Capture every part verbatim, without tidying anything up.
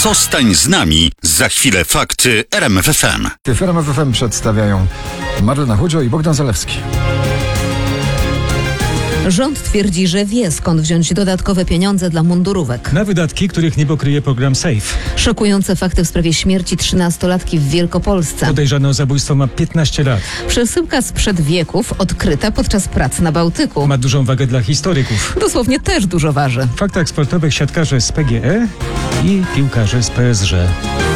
Zostań z nami. Za chwilę fakty R M F F M. W R M F F M przedstawiają Marlena Chudzio i Bogdan Zalewski. Rząd twierdzi, że wie, skąd wziąć dodatkowe pieniądze dla mundurówek. Na wydatki, których nie pokryje program SAFE. Szokujące fakty w sprawie śmierci trzynastolatki w Wielkopolsce. Podejrzany o zabójstwo ma piętnaście lat. Przesyłka sprzed wieków odkryta podczas prac na Bałtyku. Ma dużą wagę dla historyków. Dosłownie też dużo waży. W faktach sportowych siatkarze z P G E i piłkarze z P S G.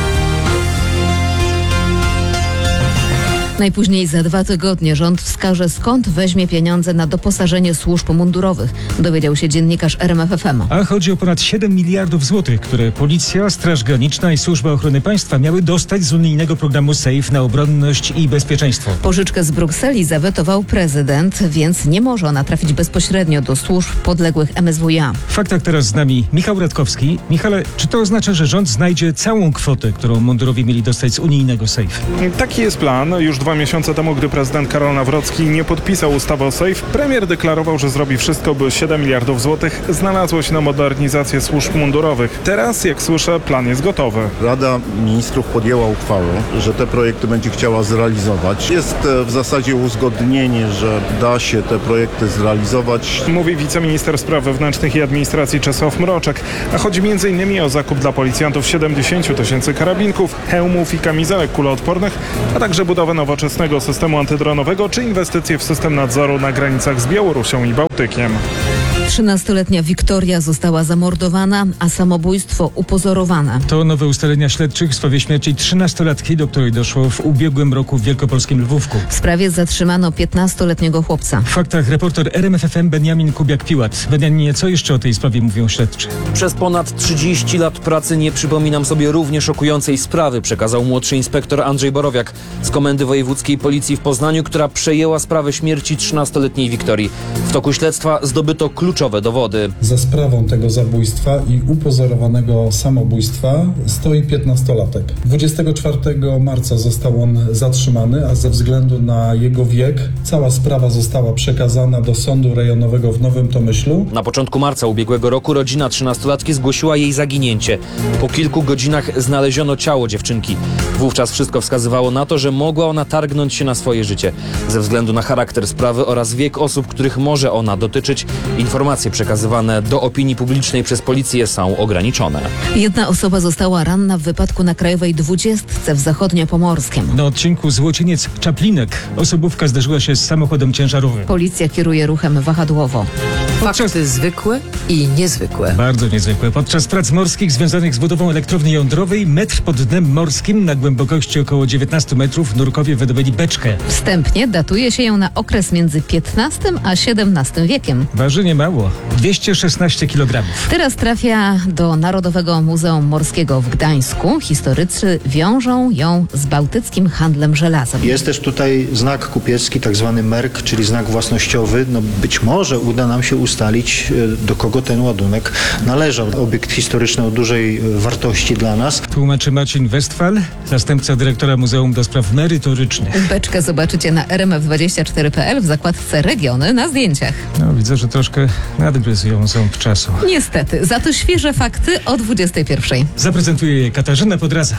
Najpóźniej za dwa tygodnie rząd wskaże, skąd weźmie pieniądze na doposażenie służb mundurowych, dowiedział się dziennikarz R M F F M. A chodzi o ponad siedem miliardów złotych, które Policja, Straż Graniczna i Służba Ochrony Państwa miały dostać z unijnego programu SAFE na obronność i bezpieczeństwo. Pożyczkę z Brukseli zawetował prezydent, więc nie może ona trafić bezpośrednio do służb podległych M S W iA. W faktach teraz z nami Michał Radkowski. Michale, czy to oznacza, że rząd znajdzie całą kwotę, którą mundurowi mieli dostać z unijnego SAFE? Taki jest plan. Już dwa miesiące temu, gdy prezydent Karol Nawrocki nie podpisał ustawy o SAFE, premier deklarował, że zrobi wszystko, by siedem miliardów złotych znalazło się na modernizację służb mundurowych. Teraz, jak słyszę, plan jest gotowy. Rada Ministrów podjęła uchwałę, że te projekty będzie chciała zrealizować. Jest w zasadzie uzgodnienie, że da się te projekty zrealizować. Mówi wiceminister spraw wewnętrznych i administracji Czesław Mroczek. A chodzi między innymi o zakup dla policjantów siedemdziesięciu tysięcy karabinków, hełmów i kamizelek kuloodpornych, a także budowę nowoczesnego systemu antydronowego czy inwestycje w system nadzoru na granicach z Białorusią i Bałtykiem. trzynastoletnia Wiktoria została zamordowana, a samobójstwo upozorowane. To nowe ustalenia śledczych w sprawie śmierci trzynastolatki, do której doszło w ubiegłym roku w wielkopolskim Lwówku. W sprawie zatrzymano piętnastoletniego chłopca. W faktach reporter R M F F M Beniamin Kubiak-Piłat. Beniaminie, co jeszcze o tej sprawie mówią śledczy? Przez ponad trzydzieści lat pracy nie przypominam sobie równie szokującej sprawy, przekazał młodszy inspektor Andrzej Borowiak z Komendy Wojewódzkiej Policji w Poznaniu, która przejęła sprawę śmierci trzynastoletniej Wiktorii. W toku śledztwa zdobyto kluczowe dowody. Za sprawą tego zabójstwa i upozorowanego samobójstwa stoi piętnastolatek. dwudziestego czwartego marca został on zatrzymany, a ze względu na jego wiek cała sprawa została przekazana do Sądu Rejonowego w Nowym Tomyślu. Na początku marca ubiegłego roku rodzina trzynastolatki zgłosiła jej zaginięcie. Po kilku godzinach znaleziono ciało dziewczynki. Wówczas wszystko wskazywało na to, że mogła ona targnąć się na swoje życie. Ze względu na charakter sprawy oraz wiek osób, których może ona dotyczyć, informacje przekazywane do opinii publicznej przez policję są ograniczone. Jedna osoba została ranna w wypadku na Krajowej dwudziestce w Zachodniopomorskiem. Na odcinku Złocieniec-Czaplinek osobówka zderzyła się z samochodem ciężarowym. Policja kieruje ruchem wahadłowo. Fakty zwykłe i niezwykłe. Bardzo niezwykłe. Podczas prac morskich związanych z budową elektrowni jądrowej metr pod dnem morskim na głębokości około dziewiętnastu metrów nurkowie wydobyli beczkę. Wstępnie datuje się ją na okres między piętnastym a siedemnastym wiekiem. Waży niemało. dwieście szesnaście kilogramów. Teraz trafia do Narodowego Muzeum Morskiego w Gdańsku. Historycy wiążą ją z bałtyckim handlem żelazem. Jest też tutaj znak kupiecki, tak zwany merk, czyli znak własnościowy. No być może uda nam się ustalić, do kogo ten ładunek należał. Obiekt historyczny o dużej wartości dla nas. Tłumaczy Marcin Westfal, zastępca dyrektora Muzeum do Spraw Merytorycznych. Beczkę zobaczycie na R M F dwadzieścia cztery kropka p l w zakładce Regiony na zdjęciach. No, widzę, że troszkę nadgryzują ząb czasu. Niestety, za to świeże fakty o dwudziestej pierwszej. Zaprezentuje je Katarzyna Podraza.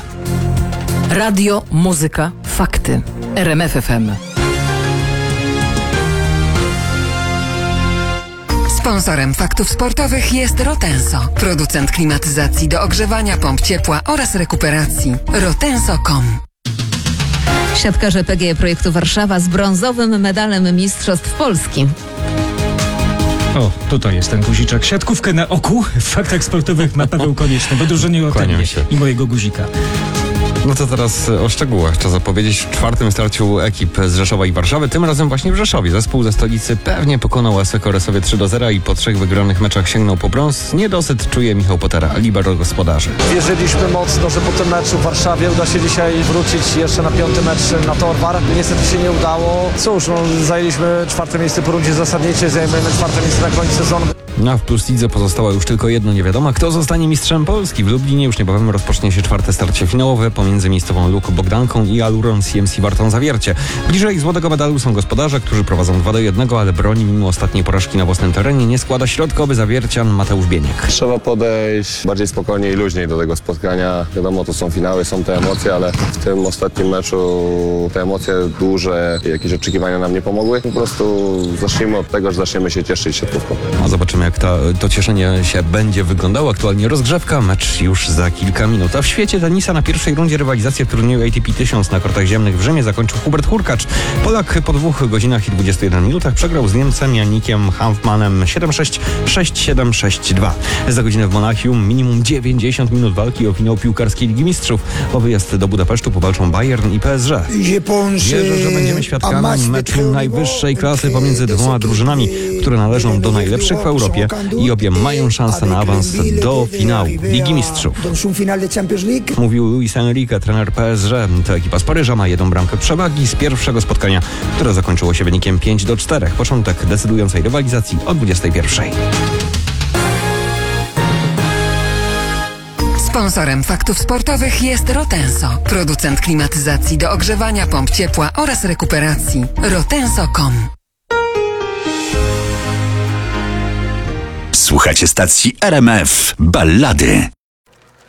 Radio, muzyka, fakty. R M F F M. Sponsorem faktów sportowych jest Rotenso, producent klimatyzacji do ogrzewania, pomp ciepła oraz rekuperacji. rotenso kropka com. Siatkarze P G E Projektu Warszawa z brązowym medalem Mistrzostw Polski. O, tutaj jest ten guziczek. Siatkówkę na oku w faktach sportowych ma Paweł Konieczny, w odróżnieniu ode mnie i mojego guzika. No to teraz o szczegółach trzeba zapowiedzieć. W czwartym starciu ekip z Rzeszowa i Warszawy, tym razem właśnie w Rzeszowie. Zespół ze stolicy pewnie pokonał S K Koresowie trzy do zera i po trzech wygranych meczach sięgnął po brąz. Niedosyt czuje Michał Potera, libero gospodarzy. Wierzyliśmy mocno, że po tym meczu w Warszawie uda się dzisiaj wrócić jeszcze na piąty mecz na Torwar. Niestety się nie udało. Cóż, no, zajęliśmy czwarte miejsce po rundzie zasadniczej, zajmujemy czwarte miejsce na koniec sezonu. A w Plus Lidze pozostała już tylko jedno niewiadoma. Kto zostanie mistrzem Polski? W Lublinie już niebawem rozpocznie się czwarte starcie finałowe pomiędzy miejscową Luk Bogdanką i Alurą C M C Wartą Zawiercie. Bliżej złotego medalu są gospodarze, którzy prowadzą dwa do jednego, ale broni mimo ostatniej porażki na własnym terenie nie składa środkowy zawiercian Mateusz Bieniek. Trzeba podejść bardziej spokojnie i luźniej do tego spotkania. Wiadomo, to są finały, są te emocje, ale w tym ostatnim meczu te emocje duże, jakieś oczekiwania nam nie pomogły. Po prostu zacznijmy od tego, że zaczniemy się cieszyć siatkówką. A zobaczymy, jak ta, to cieszenie się będzie wyglądało. Aktualnie rozgrzewka, mecz już za kilka minut. A w świecie tenisa na pierwszej rundzie rywalizacji w turnieju A T P tysiąc na kortach ziemnych w Rzymie zakończył Hubert Hurkacz. Polak po dwóch godzinach i dwudziestu jeden minutach przegrał z Niemcem Janikiem Hanfmanem siedem sześć, sześć siedem, sześć dwa. Za godzinę w Monachium minimum dziewięćdziesiąt minut walki o finał piłkarskiej Ligi Mistrzów. O wyjazd do Budapesztu powalczą Bayern i P S G. Wierzę, że będziemy świadkami meczu najwyższej klasy pomiędzy dwoma drużynami, które należą do najlepszych w Europie i obie mają szansę na awans do finału Ligi Mistrzów. Mówił Luis Enrique, trener P S G. To ekipa z Paryża ma jedną bramkę przewagi z pierwszego spotkania, które zakończyło się wynikiem pięć do czterech. Początek decydującej rywalizacji o dwudziestej pierwszej. Sponsorem faktów sportowych jest Rotenso, producent klimatyzacji do ogrzewania, pomp ciepła oraz rekuperacji. rotenso kropka com. Słuchacie stacji R M F Ballady.